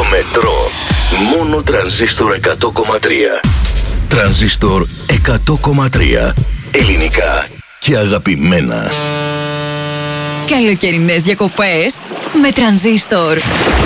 μετρό. Μόνο τρανζίστορ 100,3. Τρανζίστορ 100,3. Ελληνικά και αγαπημένα. Καλοκαιρινές διακοπές με τρανζίστορ.